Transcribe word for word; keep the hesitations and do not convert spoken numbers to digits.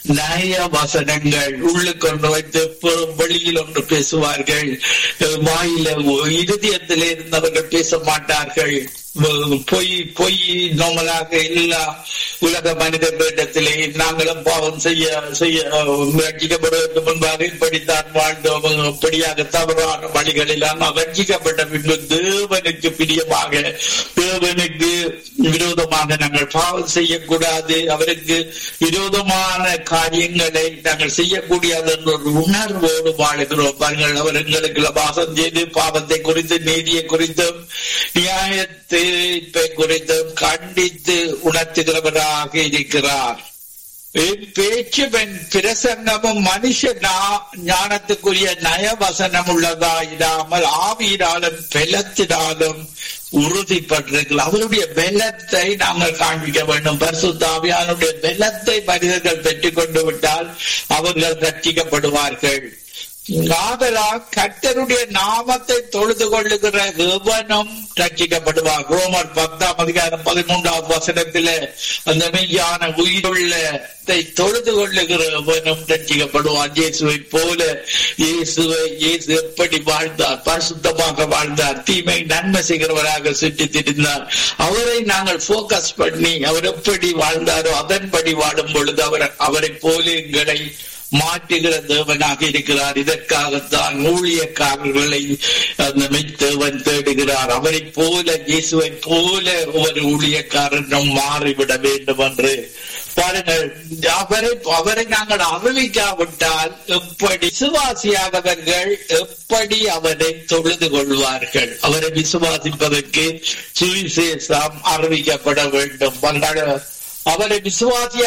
நய வசனங்கள் உள்ளுக்கு ஒன்று வைத்து வெளியில் ஒன்று பேசுவார்கள். வாயில இருதயத்திலே இருந்தவர்கள் பேச மாட்டார்கள். பொய் பொய் நோமலாக எல்லா உலக மனிதர்களிடத்திலே நாங்களும் பாவம் செய்ய செய்ய ரட்சிக்கப்படுவதற்கு முன்பாக இப்படித்தான் வாழ்ந்தோம், இப்படியாக தவறான வழிகளெல்லாம் ரட்சிக்கப்பட்ட பின்பு தேவனுக்கு பிரியமாக தேவனுக்கு விரோதமாக நாங்கள் பாவம் செய்யக்கூடாது, அவருக்கு விரோதமான காரியங்களை நாங்கள் செய்யக்கூடாது என்ற ஒரு உணர்வோடு வாழுகிறோம். பாருங்கள், அவர் எங்களுக்கு வாசம் செய்து பாவத்தை குறித்து நீதியை குறித்தும் நியாயத்தை குறித்தும் கண்டித்து உணர்த்துகிறவராக இருக்கிறார். பேச்சு பிரசங்கமும் மனுஷ ஞானத்துக்குரிய நயவசனம் உள்ளதா இல்லாமல் ஆவியினாலும் பலத்தினாலும் உறுதிப்பட்டிருக்கிறார். அவருடைய பலத்தை நாங்கள் காண்பிக்க வேண்டும். பரிசுத்த ஆவியானுடைய பலத்தை மனிதர்கள் பெற்றுக் கொண்டு விட்டால் அவர்கள் ரட்சிக்கப்படுவார்கள். ஆதலால் கர்த்தருடைய நாமத்தை தொழுது கொள்ளுகிற எவனும் ரட்சிக்கப்படுவார். ரோமர் பத்தாம் அதிகாரம் பதிமூன்றாவது வசனத்திலே அந்த மெய்யான உயிருள்ளதை தொழுது கொள்ளுகிற எவனும் ரட்சிக்கப்படுவார். இயேசுவை போல இயேசுவை இயேசு எப்படி வாழ்ந்தார், பரிசுத்தமாக வாழ்ந்தார், தீமை நன்மை செய்கிறவராக சுற்றி திரிந்தார். அவரை நாங்கள் போக்கஸ் பண்ணி அவர் எப்படி வாழ்ந்தாரோ அதன்படி வாழும் பொழுது அவர் அவரை போல எங்களை மாற்றுகிற தேவனாக இருக்கிறார். இதற்காகத்தான் ஊழியக்காரர்களை அந்த மெய்தேவன் தேடுகிறார். அவரை போல இயேசுவை போல ஒரு ஊழியக்காரனும் மாறிவிட வேண்டும் என்று. பாருங்கள், அவரை அவரை நாங்கள் அறிவிக்காவிட்டால் எப்படி விசுவாசியாதவர்கள் எப்படி அவரை தொழுது கொள்வார்கள்? அவரை விசுவாசிப்பதற்கு சுவிசேஷம் அறிவிக்கப்பட வேண்டும். அவரை விசுவாசியா